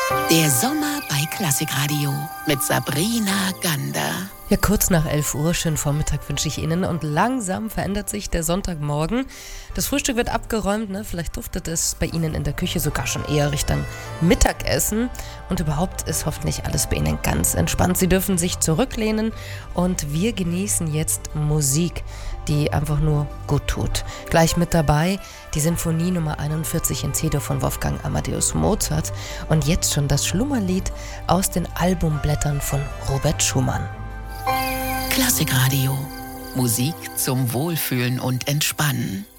Der Sommer bei Klassikradio mit Sabrina Gander. Ja, kurz nach 11 Uhr, schönen Vormittag wünsche ich Ihnen. Und langsam verändert sich der Sonntagmorgen. Das Frühstück wird abgeräumt, ne? Vielleicht duftet es bei Ihnen in der Küche sogar schon eher Richtung Mittagessen. Und überhaupt ist hoffentlich alles bei Ihnen ganz entspannt. Sie dürfen sich zurücklehnen und wir genießen jetzt Musik, die einfach nur gut tut. Gleich mit dabei die Sinfonie Nummer 41 in C-Dur von Wolfgang Amadeus Mozart und jetzt schon das Schlummerlied aus den Albumblättern von Robert Schumann. Klassikradio. Musik zum Wohlfühlen und Entspannen.